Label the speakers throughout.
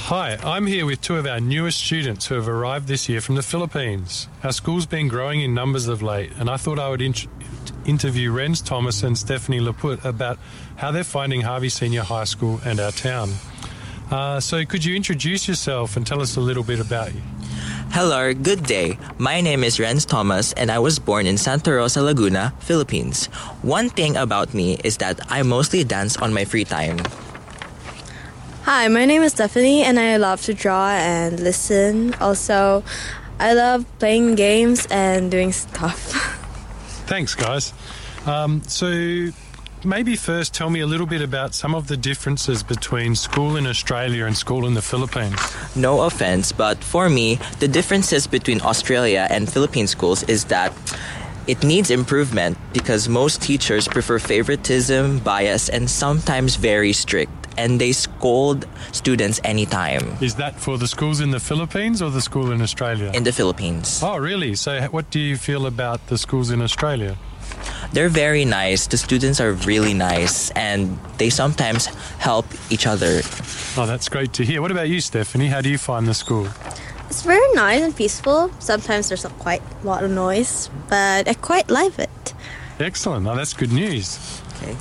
Speaker 1: Hi, I'm here with two of our newest students who have arrived this year from the Philippines. Our school's been growing in numbers of late, and I thought I would interview Renz Thomas and Stephanie Laput about how they're finding Harvey Senior High School and our town. So could you introduce yourself and tell us a little bit about you?
Speaker 2: Hello, good day. My name is Renz Thomas and I was born in Santa Rosa, Laguna, Philippines. One thing about me is that I mostly dance on my free time.
Speaker 3: Hi, my name is Stephanie and I love to draw and listen. Also, I love playing games and doing stuff.
Speaker 1: Thanks, guys. So maybe first tell me a little bit about some of the differences between school in Australia and school in the Philippines.
Speaker 2: No offense, but for me, the differences between Australia and Philippine schools is that it needs improvement because most teachers prefer favoritism, bias, and sometimes very strict, and they scold students anytime.
Speaker 1: Is that for the schools in the Philippines or the school in Australia?
Speaker 2: In the Philippines.
Speaker 1: Oh, really? So what do you feel about the schools in Australia?
Speaker 2: They're very nice. The students are really nice, and they sometimes help each other.
Speaker 1: Oh, that's great to hear. What about you, Stephanie? How do you find the school?
Speaker 3: It's very nice and peaceful. Sometimes there's quite a lot of noise, but I quite like it.
Speaker 1: Excellent. Oh, that's good news.
Speaker 2: Okay.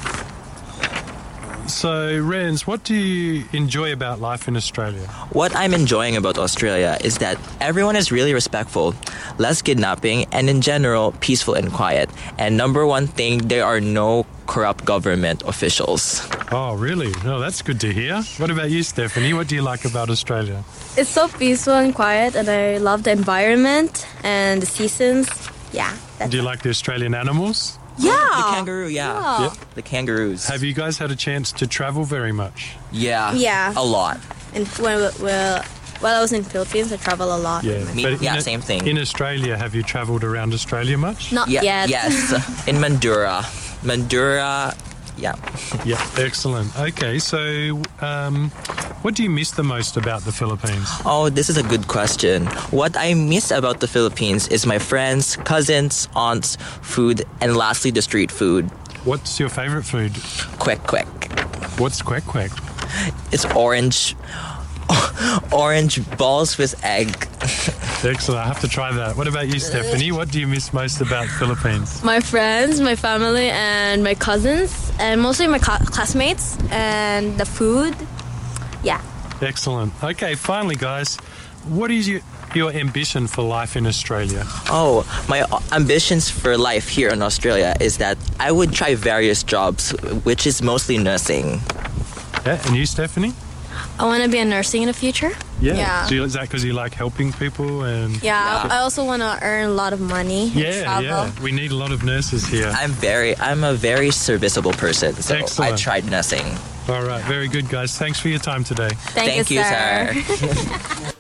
Speaker 1: So, Renz, what do you enjoy about life in Australia?
Speaker 2: What I'm enjoying about Australia is that everyone is really respectful, less kidnapping, and in general, peaceful and quiet. And number one thing, there are no corrupt government officials.
Speaker 1: Oh, really? No, that's good to hear. What about you, Stephanie? What do you like about Australia?
Speaker 3: It's so peaceful and quiet, and I love the environment and the seasons. Yeah.
Speaker 1: Do you like the Australian animals?
Speaker 3: Yeah.
Speaker 2: The kangaroo, yeah.
Speaker 1: Yep.
Speaker 2: The kangaroos.
Speaker 1: Have you guys had a chance to travel very much?
Speaker 2: Yeah.
Speaker 3: Yeah.
Speaker 2: A lot.
Speaker 3: And while I was in the Philippines, I travel a lot.
Speaker 1: Yeah.
Speaker 2: Me-
Speaker 1: But
Speaker 2: yeah, same thing.
Speaker 1: In Australia, have you travelled around Australia much?
Speaker 3: Not
Speaker 2: Yeah,
Speaker 3: yet.
Speaker 2: yes. In Mandurah. Yeah.
Speaker 1: Yeah, excellent. Okay, so what do you miss the most about the Philippines?
Speaker 2: Oh, this is a good question. What I miss about the Philippines is my friends, cousins, aunts, food, and lastly, the street food.
Speaker 1: What's your favourite food?
Speaker 2: Kwek kwek.
Speaker 1: What's kwek kwek?
Speaker 2: It's orange balls with egg.
Speaker 1: Excellent, I have to try that. What about you, Stephanie? What do you miss most about Philippines?
Speaker 3: My friends, my family, and my cousins, and mostly my classmates, and the food. Yeah.
Speaker 1: Excellent. Okay, finally, guys, what is your ambition for life in Australia?
Speaker 2: Oh, my ambitions for life here in Australia is that I would try various jobs, which is mostly nursing.
Speaker 1: Yeah, and you, Stephanie?
Speaker 3: I want to be a nursing in the future. Yeah.
Speaker 1: So is that because you like helping people and?
Speaker 3: Yeah. I also want to earn a lot of money. And travel.
Speaker 1: We need a lot of nurses here.
Speaker 2: I'm a very serviceable person, so
Speaker 1: Excellent.
Speaker 2: I tried nursing.
Speaker 1: All right, very good, guys. Thanks for your time today.
Speaker 3: Thank you, sir.
Speaker 2: sir.